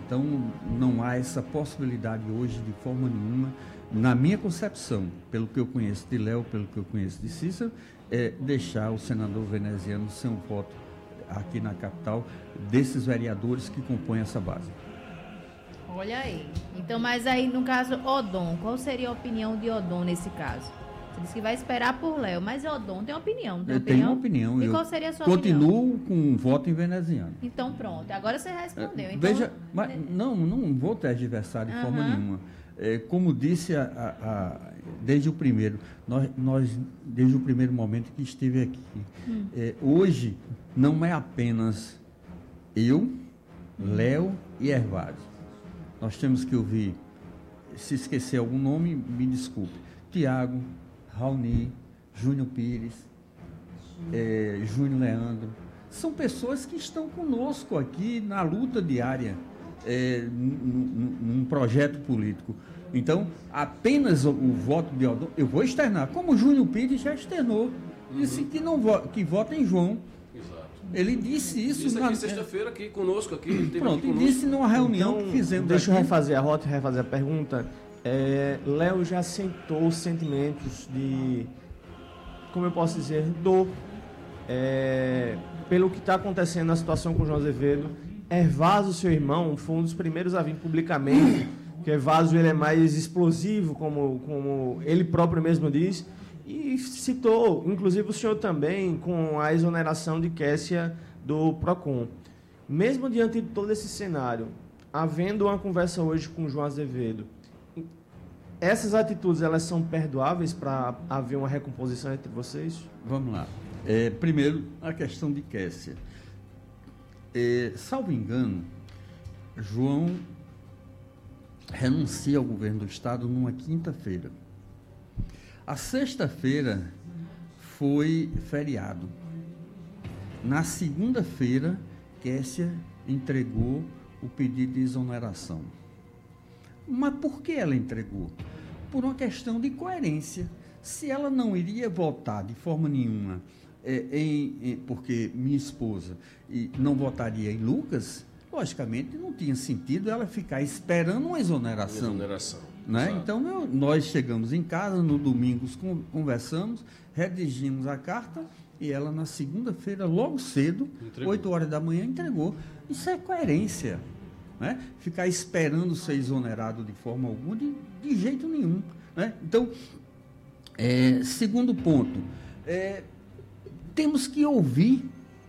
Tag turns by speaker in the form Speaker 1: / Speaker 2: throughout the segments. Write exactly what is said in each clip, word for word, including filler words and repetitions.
Speaker 1: Então, não há essa possibilidade hoje, de forma nenhuma, na minha concepção, pelo que eu conheço de Léo, pelo que eu conheço de Cícero, é deixar o senador veneziano sem um voto aqui na capital desses vereadores que compõem essa base.
Speaker 2: Olha aí. Então, mas aí, no caso, Odon, qual seria a opinião de Odon nesse caso? Você disse que vai esperar por Léo, mas Odon tem opinião, tem
Speaker 1: eu
Speaker 2: opinião?
Speaker 1: tenho uma opinião.
Speaker 2: E
Speaker 1: eu
Speaker 2: qual seria a sua
Speaker 1: continuo
Speaker 2: opinião?
Speaker 1: com um voto em veneziano.
Speaker 2: Então, pronto. Agora você respondeu. Então,
Speaker 1: Veja, mas não, não vou ter adversário de
Speaker 2: Uhum.
Speaker 1: forma nenhuma. É, como disse a, a, a, desde o primeiro, nós, nós, desde o primeiro momento que estive aqui, hum. é, hoje não é apenas eu, Léo e Hervásio. Nós temos que ouvir, se esquecer algum nome, me desculpe, Tiago, Raoni, Júnior Pires, é, Júnior Leandro, são pessoas que estão conosco aqui na luta diária, é, num, num projeto político. Então, apenas o, o voto de Odon, eu vou externar, como o Júnior Pires já externou, disse que, não vo, que vota em João.
Speaker 3: Exato.
Speaker 1: Ele disse isso.
Speaker 3: Isso aqui
Speaker 1: na
Speaker 3: sexta-feira aqui conosco, aqui. Ele teve
Speaker 1: Pronto,
Speaker 3: aqui
Speaker 1: e
Speaker 3: conosco.
Speaker 1: disse numa reunião
Speaker 4: Então,
Speaker 1: que fizemos
Speaker 4: deixa
Speaker 1: aqui.
Speaker 4: eu refazer a rota e refazer a pergunta. É, Léo já sentou os sentimentos de, como eu posso dizer, dor, é, pelo que está acontecendo na situação com o João Azevedo. Hervásio, seu irmão, foi um dos primeiros a vir publicamente, porque Hervásio ele é mais explosivo, como, como ele próprio mesmo diz, e citou, inclusive o senhor também, com a exoneração de Kessia do PROCON. Mesmo diante de todo esse cenário, havendo uma conversa hoje com o João Azevedo, essas atitudes, elas são perdoáveis para haver uma recomposição entre vocês?
Speaker 1: Vamos lá. É, primeiro, a questão de Kessia. É, salvo engano, João renuncia ao governo do Estado numa quinta-feira. A sexta-feira foi feriado. Na segunda-feira, Kessia entregou o pedido de exoneração. Mas por que ela entregou? Por uma questão de coerência. Se ela não iria votar de forma nenhuma, é, em, em, porque minha esposa e não votaria em Lucas, logicamente não tinha sentido ela ficar esperando uma exoneração.
Speaker 3: Exoneração.
Speaker 1: Né? Então, eu, nós chegamos em casa, no domingo conversamos, redigimos a carta e ela na segunda-feira, logo cedo, entregou. oito horas da manhã, entregou. Isso é coerência. Né? Ficar esperando ser exonerado de forma alguma, de, de jeito nenhum. Né? Então, é, segundo ponto, é, temos que ouvir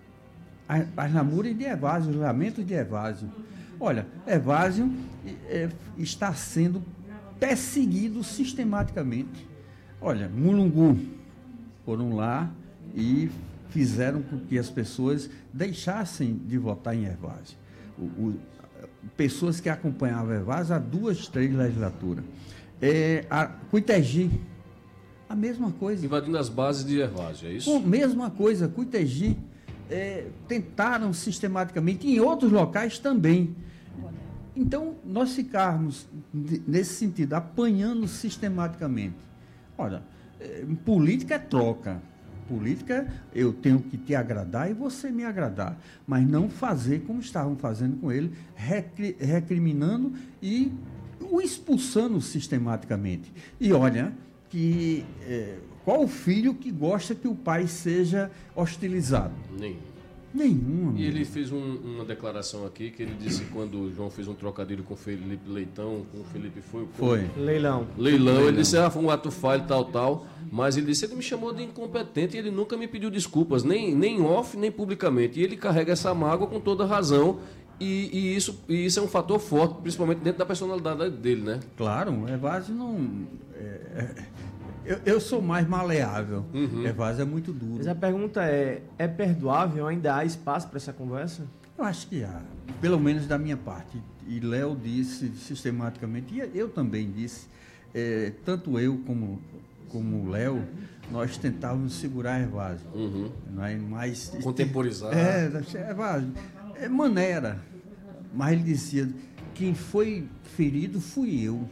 Speaker 1: as, as lamúrias de Hervásio, os lamentos de Hervásio. Olha, Hervásio é, está sendo perseguido sistematicamente. Olha, Mulungu foram lá e fizeram com que as pessoas deixassem de votar em Hervásio. O, o, pessoas que acompanhavam Hervásio há duas, três legislaturas. É, a Cuitegi, a mesma coisa.
Speaker 3: Invadindo as bases de Hervásio, é isso?
Speaker 1: A mesma coisa, Cuitegi. É, tentaram sistematicamente, em outros locais também. Então, nós ficarmos, nesse sentido, apanhando sistematicamente. Olha, é, política é troca. Política, eu tenho que te agradar e você me agradar, mas não fazer como estavam fazendo com ele, recri, recriminando e o expulsando sistematicamente. E olha, que é, qual o filho que gosta que o pai seja hostilizado?
Speaker 3: Nenhum.
Speaker 1: Nenhum.
Speaker 3: E ele fez um, uma declaração aqui, que ele disse que quando o João fez um trocadilho com o Felipe Leitão, com o Felipe foi... Com
Speaker 1: foi.
Speaker 4: Leilão.
Speaker 3: Leilão. Leilão. Ele disse, ah, foi um ato falho, tal, tal. Mas ele disse, ele me chamou de incompetente e ele nunca me pediu desculpas, nem, nem off, nem publicamente. E ele carrega essa mágoa com toda razão. E, e, isso, e isso é um fator forte, principalmente dentro da personalidade dele, né?
Speaker 1: Claro, o Hervásio não... É, é, eu, eu sou mais maleável. Uhum. Hervásio é muito duro.
Speaker 4: Mas a pergunta é, é perdoável? Ainda há espaço para essa conversa?
Speaker 1: Eu acho que há, pelo menos da minha parte. E Léo disse sistematicamente, e eu também disse, é, tanto eu como... como o Léo, nós tentávamos segurar Hervásio. Uhum. Mas,
Speaker 3: contemporizar.
Speaker 1: É, Hervásio, é maneira. Mas ele dizia, quem foi ferido fui eu.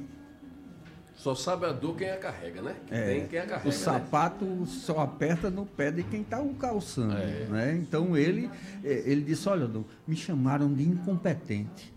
Speaker 3: Só sabe a dor quem a carrega, né?
Speaker 1: É,
Speaker 3: Tem quem a carrega,
Speaker 1: o sapato, né? Só aperta no pé de quem está o calçando. É. Né? Então ele, ele disse, olha, me chamaram de incompetente.